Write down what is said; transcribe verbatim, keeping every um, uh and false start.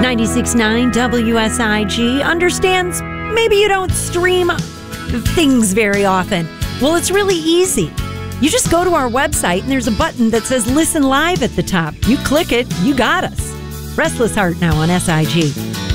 ninety-six point nine W S I G understands maybe you don't stream things very often. Well, it's really easy. You just go to our website and there's a button that says Listen Live at the top. You click it, you got us. Restless Heart now on S I G.